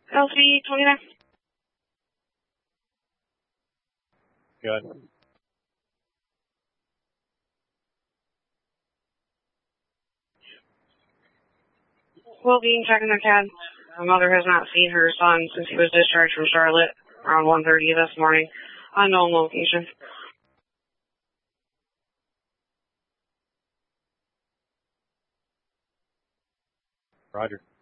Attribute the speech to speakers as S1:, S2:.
S1: LC 29.
S2: Good.
S1: Will be checking their CAD. My mother has not seen her son since he was discharged from Charlotte around 1:30 this morning. Unknown location.
S2: Roger.